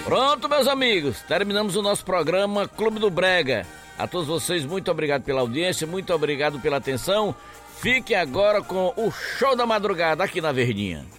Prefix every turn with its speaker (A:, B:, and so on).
A: Pronto, meus amigos, terminamos o nosso programa Clube do Brega. A todos vocês, muito obrigado pela audiência, muito obrigado pela atenção. Fique agora com o Show da Madrugada aqui na Verdinha.